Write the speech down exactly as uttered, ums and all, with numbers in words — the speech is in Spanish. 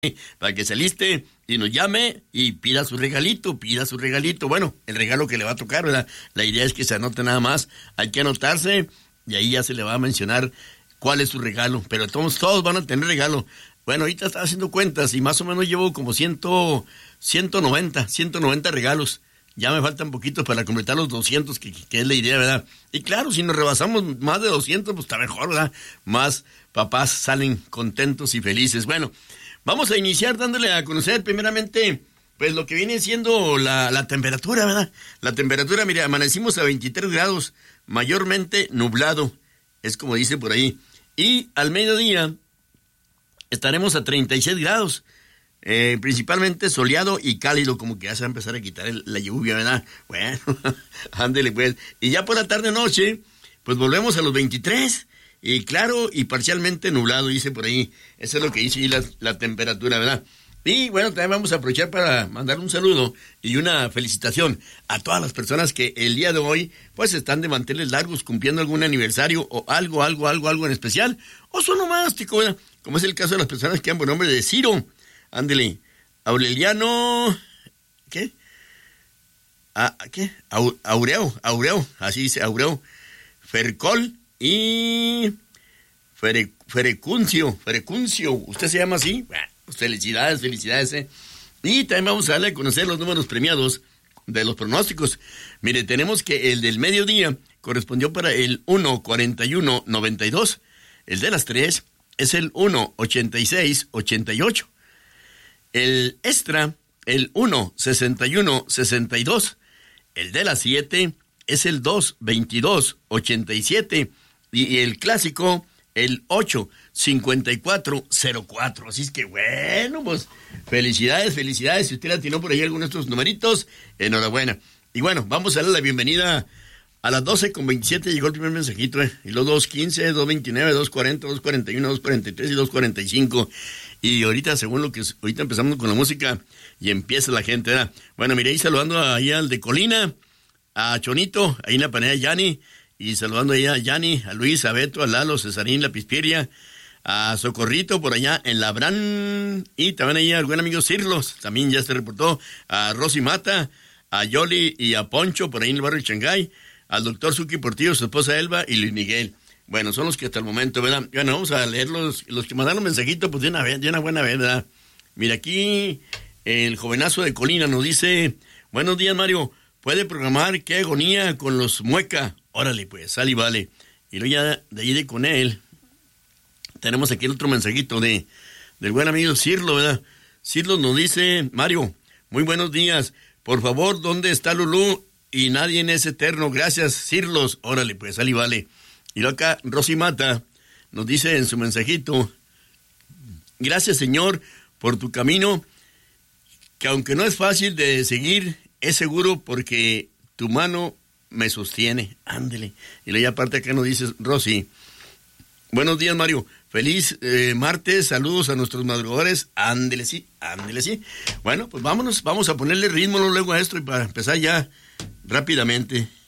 para que se aliste y nos llame y pida su regalito, pida su regalito. Bueno, el regalo que le va a tocar, ¿verdad? La idea es que se anote nada más. Hay que anotarse y ahí ya se le va a mencionar cuál es su regalo. Pero todos, todos van a tener regalo. Bueno, ahorita estaba haciendo cuentas y más o menos llevo como ciento, ciento noventa, ciento noventa regalos. Ya me faltan poquitos para completar los doscientos, que, que es la idea, ¿verdad? Y claro, si nos rebasamos más de doscientos, pues está mejor, ¿verdad? Más papás salen contentos y felices. Bueno, vamos a iniciar dándole a conocer primeramente, pues lo que viene siendo la, la temperatura, ¿verdad? La temperatura, mire, amanecimos a veintitrés grados, mayormente nublado, es como dice por ahí. Y al mediodía estaremos a treinta y seis grados, eh, principalmente soleado y cálido, como que ya se va a empezar a quitar el, la lluvia, ¿verdad? Bueno, ándele pues. Y ya por la tarde-noche, pues volvemos a los veintitrés. Y claro, y parcialmente nublado, dice por ahí. Eso es lo que dice ahí la, la temperatura, ¿verdad? Y bueno, también vamos a aprovechar para mandar un saludo y una felicitación a todas las personas que el día de hoy, pues están de manteles largos, cumpliendo algún aniversario o algo, algo, algo, algo en especial. O son nomástico, ¿verdad? Como es el caso de las personas que han por nombre de Ciro. Ándele. Aureliano, ¿qué? Ah, ¿qué? Aureo, Aureo, así dice, Aureo. Fercol. Y Fere, Ferecuncio, Ferecuncio, ¿usted se llama así? Bueno, pues felicidades, felicidades, ¿eh? Y también vamos a darle a conocer los números premiados de los pronósticos. Mire, tenemos que el del mediodía correspondió para el uno cuarenta y uno noventa y dos. El de las tres es el uno ochenta y seis ochenta y ocho. El extra, el uno sesenta y uno sesenta y dos. El de las siete es el dos veintidós ochenta y siete. Y el clásico, el ocho cincuenta y cuatro cero cuatro. Así es que bueno, pues felicidades, felicidades. Si usted atinó por ahí alguno de estos numeritos, enhorabuena. Y bueno, vamos a darle la bienvenida a las doce con veintisiete. Llegó el primer mensajito, ¿eh? Y los dos quince, dos veintinueve, dos cuarenta, dos cuarenta y uno, dos cuarenta y tres y dos cuarenta y cinco. Y ahorita, según lo que es, ahorita empezamos con la música y empieza la gente, ¿verdad? Bueno, mire, ahí saludando ahí al de Colina, a Chonito, ahí en la panera Yani. Y saludando ahí a Yanni, a Luis, a Beto, a Lalo, Cesarín, La Pispiria, a Socorrito por allá en Labrán, y también ahí al buen amigo Cirlos, también ya se reportó, a Rosy Mata, a Yoli y a Poncho por ahí en el barrio Shanghái, al doctor Suki Portillo, su esposa Elba y Luis Miguel. Bueno, son los que hasta el momento, ¿verdad? Bueno, vamos a leer los, los que mandaron mensajito, pues de una vez, de una buena vez, ¿verdad? Mira, aquí el jovenazo de Colina nos dice, buenos días, Mario, ¿puede programar qué agonía con los Mueca? Órale, pues, sale y vale. Y luego ya de ahí de con él, tenemos aquí el otro mensajito de del buen amigo Cirlo, ¿verdad? Cirlo nos dice, Mario, muy buenos días. Por favor, ¿dónde está Lulú? Y nadie en ese eterno. Gracias, Cirlos. Órale, pues, sale y vale. Y luego acá, Rosy Mata nos dice en su mensajito, gracias, Señor, por tu camino, que aunque no es fácil de seguir, es seguro porque tu mano me sostiene. Ándele. Y luego aparte acá nos dice Rosy, buenos días, Mario, feliz eh, martes, saludos a nuestros madrugadores. Ándele, sí, ándele, sí. Bueno, pues vámonos, vamos a ponerle ritmo luego a esto y para empezar ya rápidamente.